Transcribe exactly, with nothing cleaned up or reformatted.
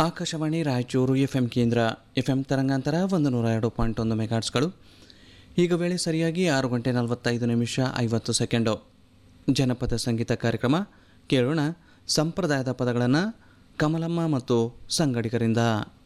Akashvani Raichur F M ಕೇಂದ್ರ F M ತರಂಗಾಂತರ ಒಂದು ನೂರ ಎರಡು ಪಾಯಿಂಟ್ ಒಂದು ಮೆಗಾಟ್ಸ್ಗಳು. ಈಗ ವೇಳೆ ಸರಿಯಾಗಿ ಆರು ಗಂಟೆ ನಲವತ್ತೈದು ನಿಮಿಷ ಐವತ್ತು ಸೆಕೆಂಡು. ಜನಪದ ಸಂಗೀತ ಕಾರ್ಯಕ್ರಮ ಕೇಳೋಣ. ಸಂಪ್ರದಾಯದ ಪದಗಳನ್ನು ಕಮಲಮ್ಮ ಮತ್ತು ಸಂಗಡಿಗರಿಂದ.